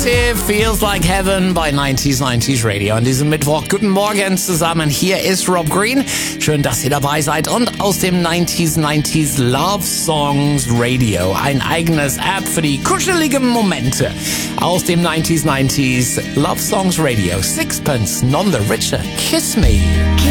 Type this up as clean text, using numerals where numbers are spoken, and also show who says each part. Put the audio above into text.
Speaker 1: Positive Feels Like Heaven bei 90s Radio an diesem Mittwoch. Guten Morgen zusammen, hier ist Rob Green. Schön, dass ihr dabei seid und aus dem 90s Love Songs Radio. Ein eigenes App für die kuscheligen Momente. Aus dem 90s Love Songs Radio. Sixpence, None the Richer, Kiss Me.